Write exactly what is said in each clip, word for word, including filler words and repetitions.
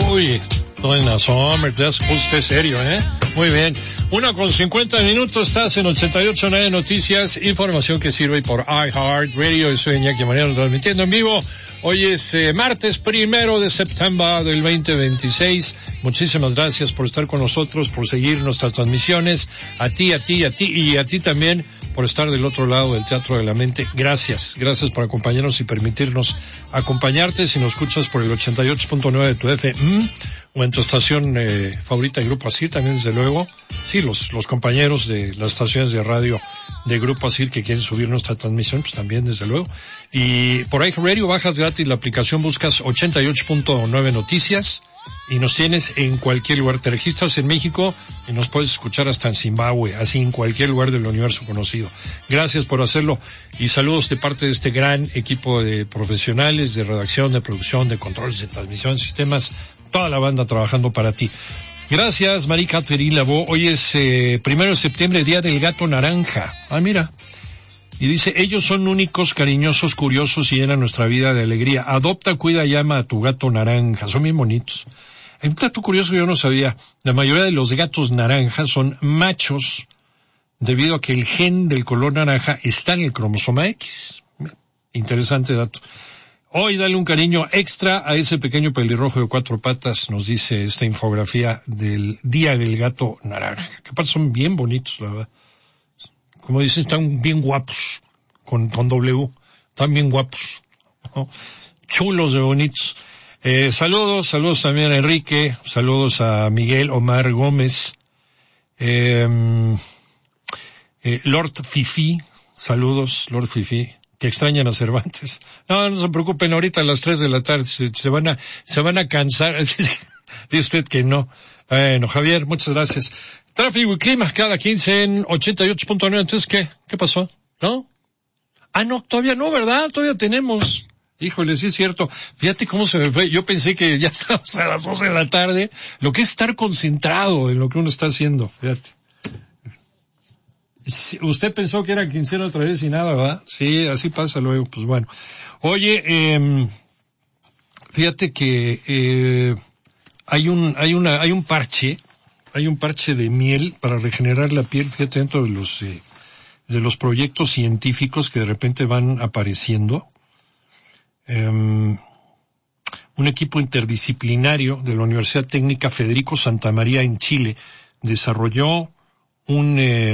Uy, Donna Summer, ya se puso usted serio, ¿eh? Muy bien. Una con cincuenta minutos, estás en ochenta y ocho punto nueve Noticias, información que sirve por iHeartRadio. Soy Iñaki Mariano transmitiendo en vivo. Hoy es eh, martes primero de septiembre del veinte veintiséis. Muchísimas gracias por estar con nosotros, por seguir nuestras transmisiones. A ti, a ti, a ti y a ti también por estar del otro lado del Teatro de la Mente. Gracias, gracias por acompañarnos y permitirnos acompañarte. Si nos escuchas por el ochenta y ocho punto nueve de tu F M o en tu estación eh, favorita de Grupo Asir, también desde luego. Sí, los, los compañeros de las estaciones de radio de Grupo Asir que quieren subir nuestra transmisión, pues también desde luego. Y por ahí radio bajas gratis la aplicación, buscas ochenta y ocho punto nueve Noticias y nos tienes en cualquier lugar. Te registras en México y nos puedes escuchar hasta en Zimbabue, así en cualquier lugar del universo conocido. Gracias por hacerlo y saludos de parte de este gran equipo de profesionales de redacción, de producción, de controles, de transmisión, sistemas, toda la banda trabajando para ti. Gracias, María Caterina Labo. Hoy es eh, primero de septiembre, Día del Gato Naranja. Ah, mira. Y dice, ellos son únicos, cariñosos, curiosos y llenan nuestra vida de alegría. Adopta, cuida y ama a tu gato naranja. Son bien bonitos. Hay un dato curioso que yo no sabía. La mayoría de los gatos naranjas son machos debido a que el gen del color naranja está en el cromosoma X. Interesante dato. Hoy dale un cariño extra a ese pequeño pelirrojo de cuatro patas, nos dice esta infografía del Día del Gato Naranja. Que aparte son bien bonitos, la verdad. Como dicen, están bien guapos, con, con W, están bien guapos, ¿no? Chulos de bonitos. Eh, saludos, saludos también a Enrique, saludos a Miguel Omar Gómez, eh, eh, Lord Fifi, saludos, Lord Fifi, que extrañan a Cervantes. No, no se preocupen, ahorita a las tres de la tarde se, se van a, se van a cansar. Dice usted que no. Bueno, Javier, muchas gracias. Tráfico y clima cada quince en ochenta y ocho punto nueve. Entonces, ¿qué? ¿Qué pasó? ¿No? Ah, no, todavía no, ¿verdad? Todavía tenemos. Híjole, sí es cierto. Fíjate cómo se me fue. Yo pensé que ya estábamos a las doce de la tarde. Lo que es estar concentrado en lo que uno está haciendo. Fíjate. Usted pensó que era quincena otra vez y nada, ¿verdad? Sí, así pasa luego. Pues bueno. Oye, eh, fíjate que eh, hay un, hay una, hay un parche, hay un parche de miel para regenerar la piel. Fíjate, dentro de los, eh, de los proyectos científicos que de repente van apareciendo. Eh, un equipo interdisciplinario de la Universidad Técnica Federico Santa María en Chile desarrolló un, eh,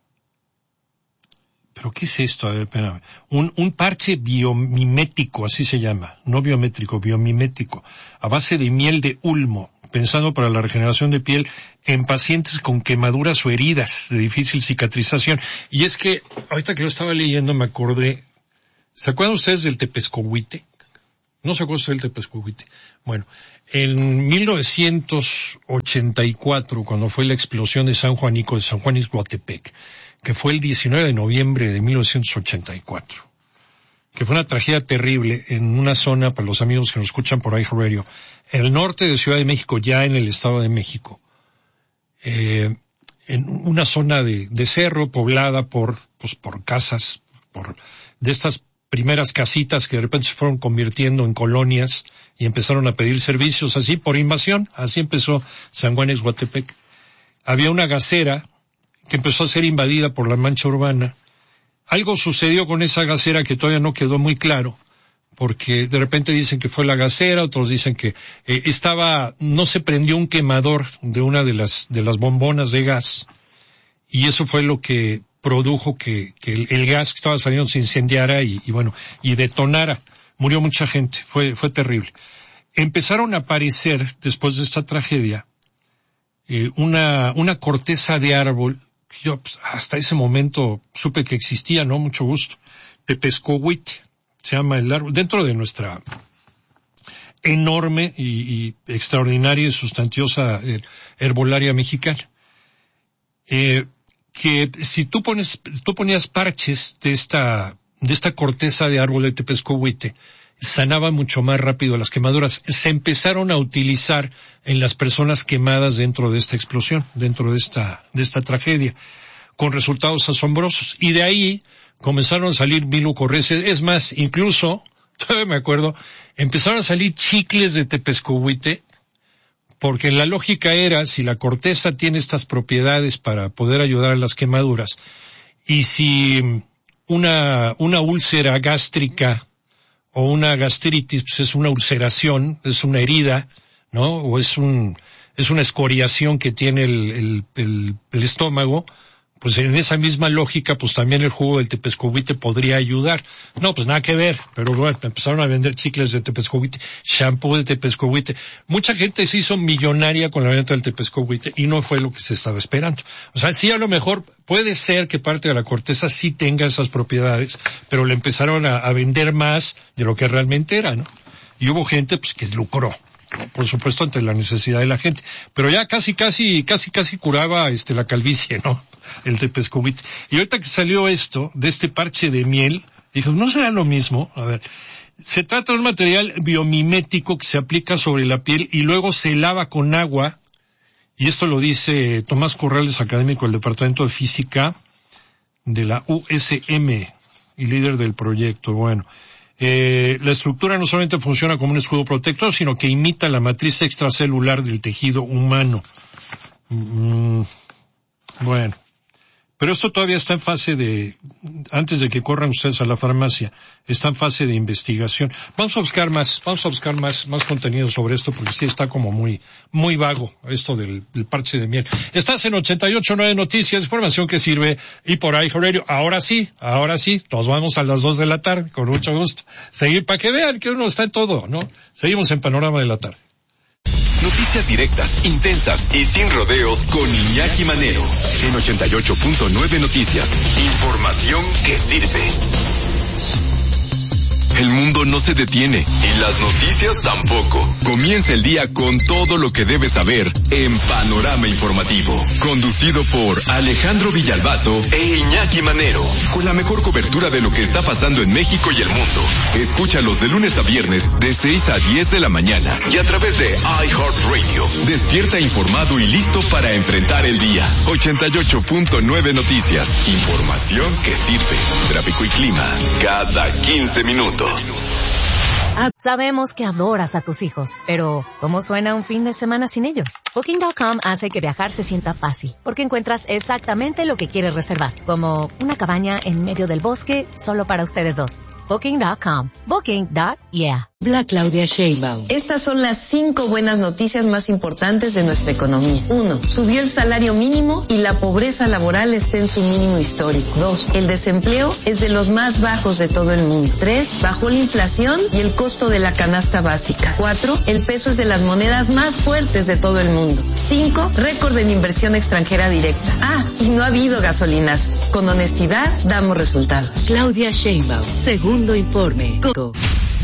¿pero qué es esto? A ver, espérame. Un, un parche biomimético, así se llama. No biométrico, biomimético. A base de miel de ulmo, pensando para la regeneración de piel en pacientes con quemaduras o heridas de difícil cicatrización. Y es que, ahorita que lo estaba leyendo me acordé, ¿se acuerdan ustedes del tepezcohuite? ¿No se acuerdan ustedes del tepezcohuite? Bueno, en mil novecientos ochenta y cuatro, cuando fue la explosión de San Juanico, de San Juan Ixhuatepec, que fue el diecinueve de noviembre de mil novecientos ochenta y cuatro, que fue una tragedia terrible en una zona, para los amigos que nos escuchan por iHeartRadio, en el norte de Ciudad de México, ya en el Estado de México, eh, en una zona de, de cerro poblada por, pues, por casas, por, de estas primeras casitas que de repente se fueron convirtiendo en colonias y empezaron a pedir servicios así por invasión. Así empezó San Juan Ixhuatepec. Había una gasera que empezó a ser invadida por la mancha urbana. Algo sucedió con esa gasera que todavía no quedó muy claro, porque de repente dicen que fue la gasera, otros dicen que eh, estaba, no se prendió un quemador de una de las, de las bombonas de gas, y eso fue lo que produjo que, que el, el gas que estaba saliendo se incendiara y, y bueno, y detonara. Murió mucha gente, fue, fue terrible. Empezaron a aparecer, después de esta tragedia, eh, una, una corteza de árbol. Yo pues, hasta ese momento supe que existía, ¿no? Mucho gusto. Tepezcohuite se llama el árbol, dentro de nuestra enorme y, y extraordinaria y sustanciosa eh, herbolaria mexicana. Eh, que si tú pones, tú ponías parches de esta, de esta corteza de árbol de tepezcohuite, sanaba mucho más rápido las quemaduras. Se empezaron a utilizar en las personas quemadas dentro de esta explosión, dentro de esta, de esta tragedia, con resultados asombrosos. Y de ahí comenzaron a salir mil ucorreces. Es más, incluso, todavía me acuerdo, empezaron a salir chicles de tepezcohuite porque la lógica era, si la corteza tiene estas propiedades para poder ayudar a las quemaduras, y si una, una úlcera gástrica o una gastritis, pues es una ulceración, es una herida, ¿no? O es un, es una escoriación que tiene el, el, el, el estómago, pues en esa misma lógica, pues también el jugo del tepezcohuite podría ayudar. No, pues nada que ver, pero bueno, empezaron a vender chicles de tepezcohuite, shampoo de tepezcohuite. Mucha gente se hizo millonaria con la venta del tepezcohuite y no fue lo que se estaba esperando. O sea, sí, a lo mejor puede ser que parte de la corteza sí tenga esas propiedades, pero le empezaron a, a vender más de lo que realmente era, ¿no? Y hubo gente, pues, que lucró. Por supuesto, ante la necesidad de la gente. Pero ya casi, casi, casi, casi curaba, este, la calvicie, ¿no? El tepezcohuite. Y ahorita que salió esto, de este parche de miel, dijo, ¿no será lo mismo? A ver, se trata de un material biomimético que se aplica sobre la piel y luego se lava con agua. Y esto lo dice Tomás Corrales, académico del Departamento de Física de la U S M y líder del proyecto. Bueno. Eh, la estructura no solamente funciona como un escudo protector, sino que imita la matriz extracelular del tejido humano. Mm, bueno, pero esto todavía está en fase de, antes de que corran ustedes a la farmacia, está en fase de investigación. Vamos a buscar más, vamos a buscar más, más contenido sobre esto, porque sí está como muy, muy vago esto del, del parche de miel. Estás en ochenta y ocho punto nueve Noticias, información que sirve, y por ahí, Radio. Ahora sí, ahora sí, nos vamos a las dos de la tarde, con mucho gusto. Seguir, para que vean que uno está en todo, ¿no? Seguimos en Panorama de la Tarde. Noticias directas, intensas y sin rodeos con Iñaki Manero. En ochenta y ocho punto nueve Noticias. Información que sirve. El mundo no se detiene y las noticias tampoco. Comienza el día con todo lo que debes saber en Panorama Informativo. Conducido por Alejandro Villalbazo e Iñaki Manero. Con la mejor cobertura de lo que está pasando en México y el mundo. Escúchalos de lunes a viernes de seis a diez de la mañana y a través de iHeartRadio. Despierta informado y listo para enfrentar el día. ochenta y ocho punto nueve Noticias. Información que sirve. Tráfico y clima cada quince minutos. Sabemos que adoras a tus hijos, pero ¿cómo suena un fin de semana sin ellos? Booking punto com hace que viajar se sienta fácil, porque encuentras exactamente lo que quieres reservar, como una cabaña en medio del bosque solo para ustedes dos. Booking punto com. Booking. Yeah. Bla Claudia Sheinbaum. Estas son las cinco buenas noticias más importantes de nuestra economía. Uno, subió el salario mínimo y la pobreza laboral está en su mínimo histórico. Dos, el desempleo es de los más bajos de todo el mundo. Tres, bajó la inflación y el costo de la canasta básica. Cuatro, el peso es de las monedas más fuertes de todo el mundo. Cinco, récord en inversión extranjera directa. Ah, y no ha habido gasolinazos. Con honestidad damos resultados. Claudia Sheinbaum. Segundo informe. Coco.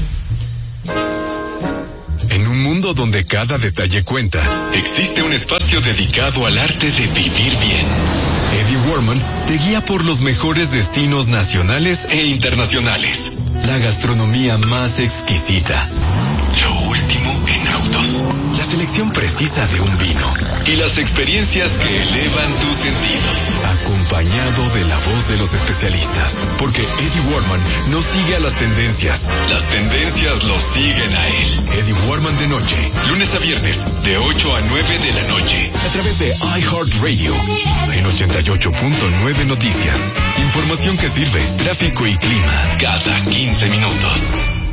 En un mundo donde cada detalle cuenta, existe un espacio dedicado al arte de vivir bien. Eddie Warman te guía por los mejores destinos nacionales e internacionales. La gastronomía más exquisita. Lo último en autos. La selección precisa de un vino. Y las experiencias que elevan tus sentidos. Acompañado de la voz de los especialistas. Porque Eddie Warman no sigue a las tendencias. Las tendencias lo siguen a él. Eddie Warman de noche. Lunes a viernes. De ocho a nueve de la noche. A través de iHeartRadio. En ochenta y ocho punto nueve Noticias. Información que sirve. Tráfico y clima. Cada quince minutos.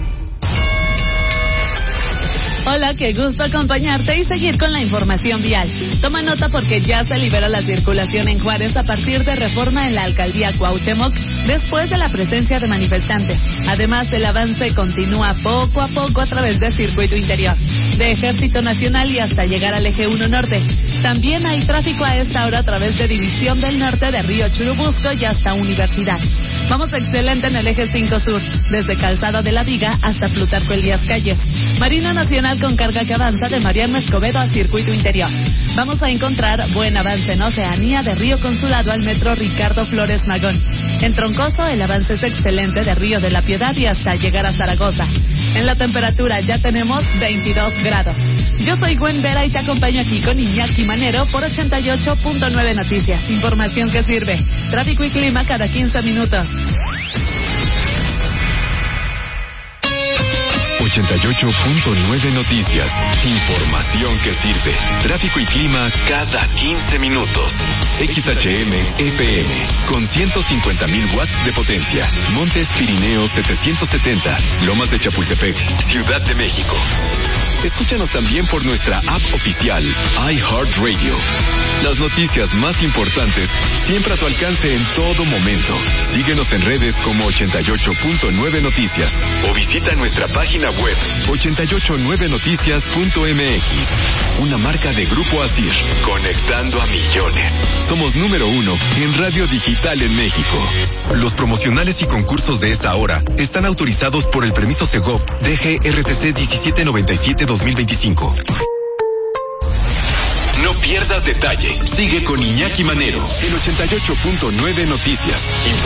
Hola, qué gusto acompañarte y seguir con la información vial. Toma nota porque ya se libera la circulación en Juárez a partir de reforma en la alcaldía Cuauhtémoc después de la presencia de manifestantes. Además, el avance continúa poco a poco a través del circuito interior, de Ejército Nacional y hasta llegar al eje uno Norte. También hay tráfico a esta hora a través de División del Norte de Río Churubusco y hasta Universidad. Vamos excelente en el eje cinco Sur, desde Calzada de la Viga hasta Plutarco Elías Calles. Marina Nacional con carga que avanza de Mariano Escobedo a circuito interior. Vamos a encontrar buen avance en Oceanía de Río Consulado al metro Ricardo Flores Magón. En Troncoso el avance es excelente de Río de la Piedad y hasta llegar a Zaragoza. En la temperatura ya tenemos veintidós grados. Yo soy Gwen Vera y te acompaño aquí con Iñaki Manero por ochenta y ocho punto nueve Noticias. Información que sirve. Tráfico y clima cada quince minutos. ochenta y ocho punto nueve Noticias. Información que sirve. Tráfico y clima cada quince minutos. X H M F M con ciento cincuenta mil watts de potencia. Montes Pirineos setecientos setenta. Lomas de Chapultepec, Ciudad de México. Escúchanos también por nuestra app oficial, iHeartRadio. Las noticias más importantes siempre a tu alcance en todo momento. Síguenos en redes como ochenta y ocho punto nueve Noticias o visita nuestra página web ochenta y ocho nueve noticias punto m x. Una marca de Grupo Asir, conectando a millones. Somos número uno en radio digital en México. Los promocionales y concursos de esta hora están autorizados por el permiso Segov D G R T C diecisiete noventa y siete dos mil veinticinco. No pierdas detalle. Sigue con Iñaki Manero en ochenta y ocho punto nueve Noticias.